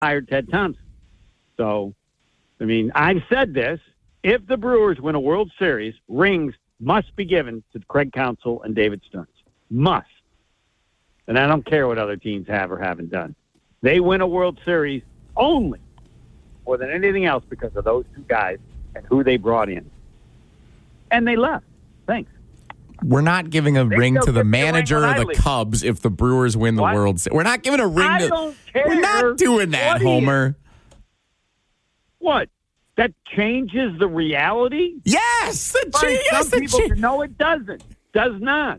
hired Ted Thompson. So, I mean, I've said this. If the Brewers win a World Series, rings must be given to Craig Counsell and David Stearns. Must. And I don't care what other teams have or haven't done. They win a World Series only, more than anything else, because of those two guys and who they brought in. And they left. Thanks. We're not giving a ring to the manager of the Cubs if the Brewers win the World Series. We're not giving a ring to... I don't care. We're not doing that, Homer. What? That changes the reality? Yes! Some people no, it doesn't. Does not.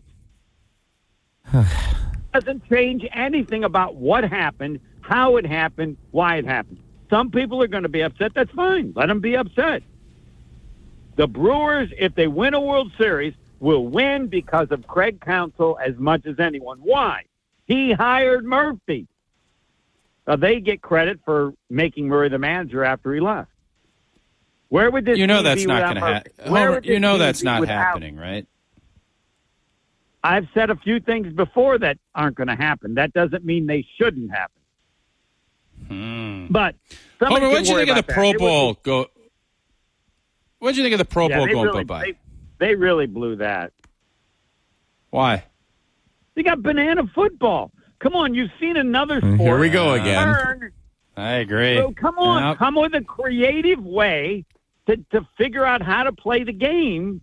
Doesn't change anything about what happened, how it happened, why it happened. Some people are going to be upset. That's fine. Let them be upset. The Brewers, if they win a World Series, will win because of Craig Counsell as much as anyone. Why? He hired Murphy. They get credit for making Murray the manager after he left. Where would this that's not going to happen. You know that's not happening, right? I've said a few things before that aren't going to happen. That doesn't mean they shouldn't happen. But Homer, what did you think of the Pro Bowl? What did you think of the Pro Bowl going bye-bye? They really blew that. Why? They got banana football. Come on, you've seen another sport. Here we go again. I agree. So come on, come with a creative way to figure out how to play the game.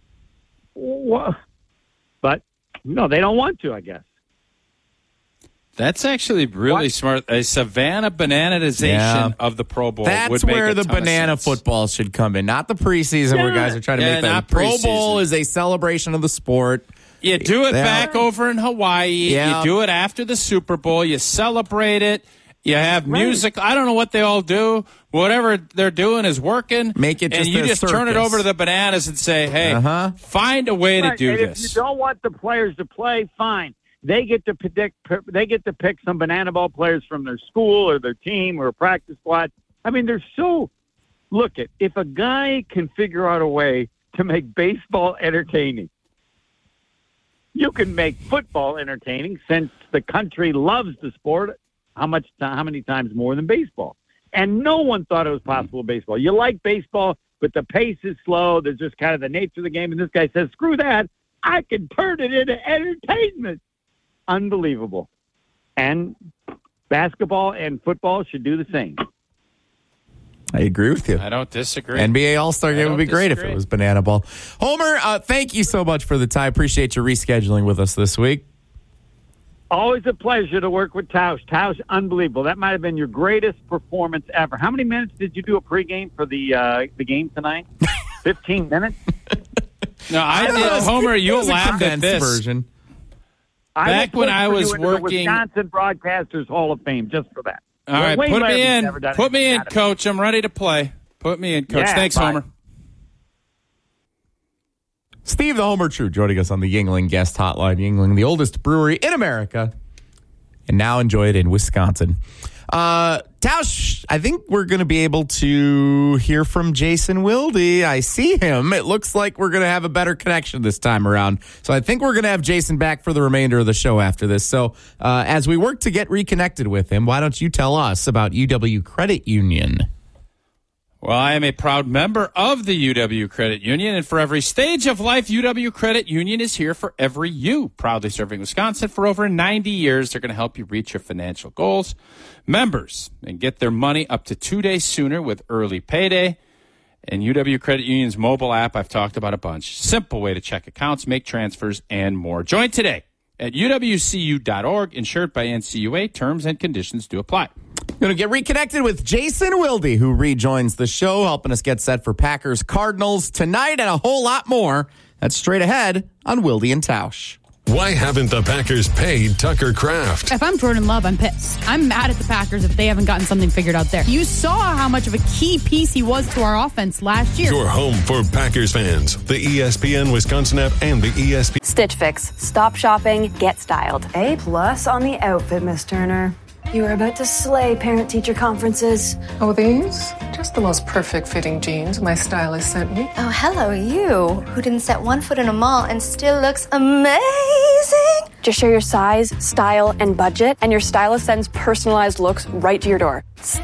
But, no, they don't want to, I guess. That's actually really smart. A Savannah bananization of the Pro Bowl. That's where the banana football should come in, not the preseason where guys are trying to make that. Pro Bowl is a celebration of the sport. You do it back over in Hawaii. Yeah. You do it after the Super Bowl. You celebrate it. You have music. I don't know what they all do. Whatever they're doing is working. Make it just and you just circus. Turn it over to the bananas and say, hey, find a way to do this. If you don't want the players to play, fine. They get to pick some banana ball players from their school or their team or a practice squad. I mean, they're so – look, if a guy can figure out a way to make baseball entertaining, you can make football entertaining since the country loves the sport how many times more than baseball. And no one thought it was possible in baseball. You like baseball, but the pace is slow. There's just kind of the nature of the game. And this guy says, screw that. I can turn it into entertainment. Unbelievable. And basketball and football should do the same. I agree with you. I don't disagree. NBA All-Star Game would be great if it was banana ball. Homer, thank you so much for the time. Appreciate your rescheduling with us this week. Always a pleasure to work with Tausch. Tausch, unbelievable. That might have been your greatest performance ever. How many minutes did you do a pregame for the game tonight? 15 minutes? No, I did. Homer, you'll laugh at this. Version. Back when I was working, the Wisconsin Broadcasters Hall of Fame, just for that. All right, put me in. Put me in, Coach. I'm ready to play. Put me in, Coach. Thanks, Homer. Steve the Homer True joining us on the Yuengling guest hotline. Yuengling, the oldest brewery in America, and now enjoy it in Wisconsin. Tausch, I think we're going to be able to hear from Jason Wilde. I see him. It looks like we're going to have a better connection this time around. So I think we're going to have Jason back for the remainder of the show after this. So as we work to get reconnected with him, why don't you tell us about UW Credit Union? Well, I am a proud member of the UW Credit Union, and for every stage of life, UW Credit Union is here for every you. Proudly serving Wisconsin for over 90 years, they're going to help you reach your financial goals. Members and get their money up to 2 days sooner with early payday. And UW Credit Union's mobile app, I've talked about a bunch. Simple way to check accounts, make transfers, and more. Join today at uwcu.org, insured by NCUA. Terms and conditions do apply. Going to get reconnected with Jason Wilde, who rejoins the show, helping us get set for Packers Cardinals tonight and a whole lot more. That's straight ahead on Wilde and Tausch. Why haven't the Packers paid Tucker Kraft? If I'm Jordan Love, I'm pissed. I'm mad at the Packers if they haven't gotten something figured out there. You saw how much of a key piece he was to our offense last year. Your home for Packers fans. The ESPN Wisconsin app and the ESPN. Stitch Fix. Stop shopping, get styled. A+ on the outfit, Miss Turner. You are about to slay parent-teacher conferences. Oh, these? Just the most perfect fitting jeans my stylist sent me. Oh, hello, you, who didn't set one foot in a mall and still looks amazing. Just share your size, style, and budget, and your stylist sends personalized looks right to your door.